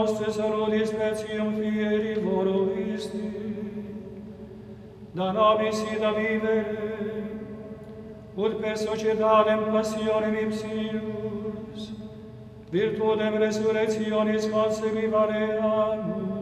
nostre salutis specium fieri voro isti, da nobis ida vivere, ut per societatem passionem ipsius, virtutem resurrectionis conseguivareamus,